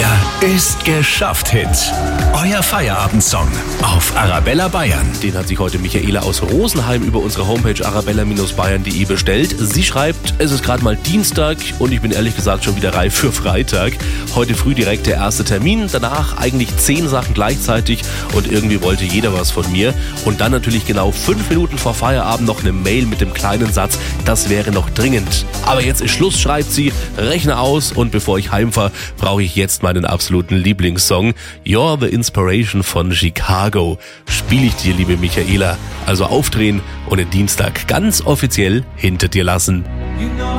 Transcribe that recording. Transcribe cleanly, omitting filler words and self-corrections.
ist geschafft Hit. Euer Feierabendsong auf Arabella Bayern. Den hat sich heute Michaela aus Rosenheim über unsere Homepage arabella-bayern.de bestellt. Sie schreibt, es ist gerade mal Dienstag und ich bin ehrlich gesagt schon wieder reif für Freitag. Heute früh direkt der erste Termin, danach eigentlich 10 Sachen gleichzeitig und irgendwie wollte jeder was von mir. Und dann natürlich genau 5 Minuten vor Feierabend noch eine Mail mit dem kleinen Satz, das wäre noch dringend. Aber jetzt ist Schluss, schreibt sie, Rechner aus und bevor ich heimfahre, brauche ich jetzt meinen absoluten Lieblingssong You're the Inspiration von Chicago. Spiele ich dir, liebe Michaela. Also aufdrehen und den Dienstag ganz offiziell hinter dir lassen.